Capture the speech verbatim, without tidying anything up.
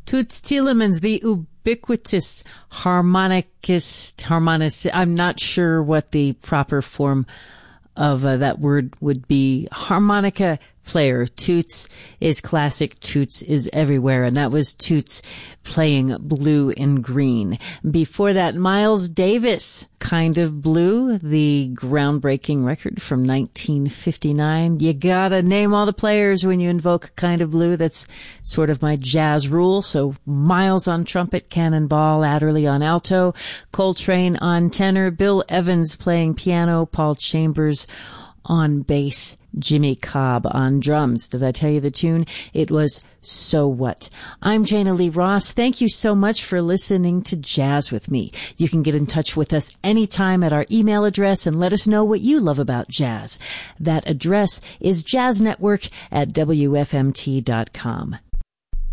Toots Thielemans, the ubiquitous harmonicist, harmonicist. I'm not sure what the proper form of uh, that word would be. Harmonica player. Toots is classic. Toots is everywhere. And that was Toots playing Blue and Green. Before that, Miles Davis, Kind of Blue, the groundbreaking record from nineteen fifty-nine. You gotta name all the players when you invoke Kind of Blue. That's sort of my jazz rule. So Miles on trumpet, Cannonball Adderley on alto, Coltrane on tenor, Bill Evans playing piano, Paul Chambers on bass, Jimmy Cobb on drums. Did I tell you the tune? It was So What. I'm Jana Lee Ross. Thank you so much for listening to Jazz with me. You can get in touch with us anytime at our email address and let us know what you love about jazz. That address is jazznetwork at W F M T dot com.